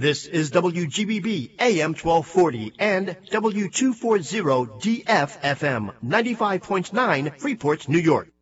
This is WGBB AM 1240 and W240 DFFM 95.9 Freeport, New York.